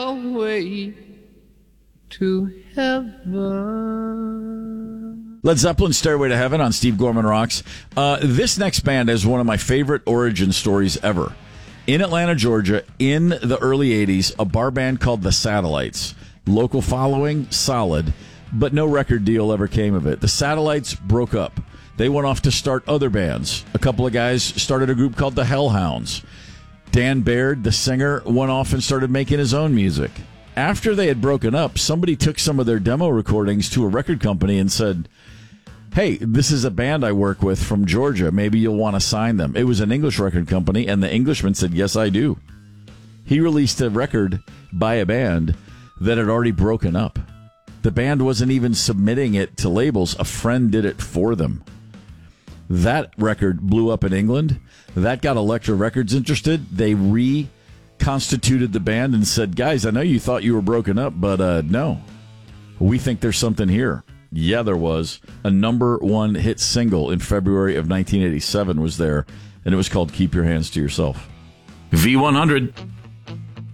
away to heaven. Led Zeppelin, Stairway to Heaven on Steve Gorman Rocks. This next band is one of my favorite origin stories ever. In Atlanta, Georgia, in the early 80s, a bar band called The Satellites. Local following, solid, but no record deal ever came of it. The Satellites broke up. They went off to start other bands. A couple of guys started a group called the Hellhounds. Dan Baird, the singer, went off and started making his own music. After they had broken up, somebody took some of their demo recordings to a record company and said, hey, this is a band I work with from Georgia. Maybe you'll want to sign them. It was an English record company, and the Englishman said, yes, I do. He released a record by a band that had already broken up. The band wasn't even submitting it to labels. A friend did it for them. That record blew up in England. That got Elektra Records interested. They reconstituted the band and said, guys, I know you thought you were broken up, but no. We think there's something here. Yeah, there was. A number one hit single in February of 1987 was there, and it was called Keep Your Hands to Yourself. V100.